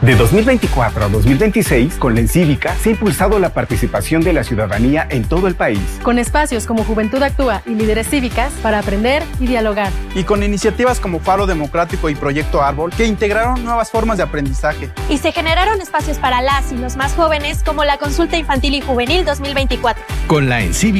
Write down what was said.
De 2024 a 2026, con la Encívica se ha impulsado la participación de la ciudadanía en todo el país. Con espacios como Juventud Actúa y Líderes Cívicas para aprender y dialogar. Y con iniciativas como Faro Democrático y Proyecto Árbol, que integraron nuevas formas de aprendizaje. Y se generaron espacios para las y los más jóvenes, como la Consulta Infantil y Juvenil 2024. Con la Encívica